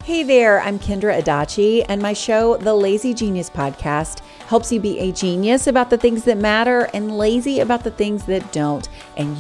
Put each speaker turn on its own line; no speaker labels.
Hey there, I'm Kendra Adachi, and my show, The Lazy Genius Podcast, helps you be a genius about the things that matter and lazy about the things that don't. And